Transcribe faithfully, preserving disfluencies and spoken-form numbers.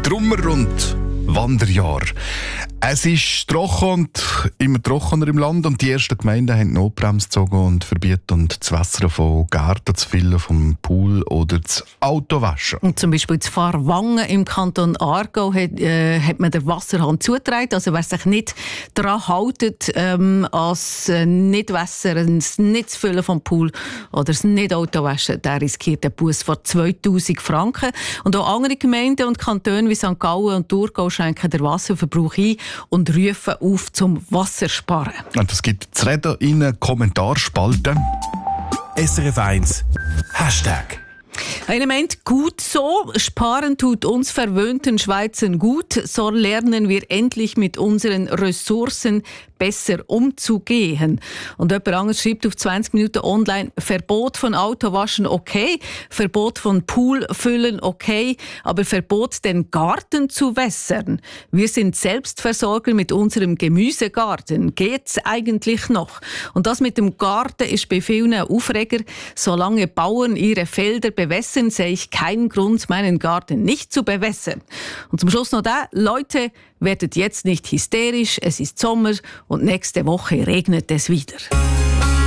Trummer und Wanderjahr. Es ist trocken und immer trockener im Land und die ersten Gemeinden haben die Notbremse gezogen und verbieten das Wasser von Garten zu füllen, vom Pool oder das Auto waschen. Und zum Beispiel in Fahrwangen im Kanton Aargau hat, äh, hat man den Wasserhahn zugetragen. Also wer sich nicht daran hält, ähm, als äh, Nichtwässer, das nicht zu füllen vom Pool oder das Nicht-Auto waschen, der riskiert einen Buss von zweitausend Franken. Und auch andere Gemeinden und Kantone wie Sankt Gallen und Thurgau schränken den Wasserverbrauch ein und rufen auf zum Wassersparen. Und es gibt zu reden in den Kommentarspalten. S R F eins Hashtag. Einer meint, gut so, sparen tut uns verwöhnten Schweizern gut, so lernen wir endlich mit unseren Ressourcen besser umzugehen. Und jemand anderes schreibt auf zwanzig Minuten online, Verbot von Autowaschen okay, Verbot von Poolfüllen okay, aber Verbot, den Garten zu wässern. Wir sind Selbstversorger mit unserem Gemüsegarten. Geht's eigentlich noch? Und das mit dem Garten ist bei vielen ein Aufreger. Solange Bauern ihre Felder bewässern, sehe ich keinen Grund, meinen Garten nicht zu bewässern. Und zum Schluss noch da, Leute, werdet jetzt nicht hysterisch, es ist Sommer und nächste Woche regnet es wieder.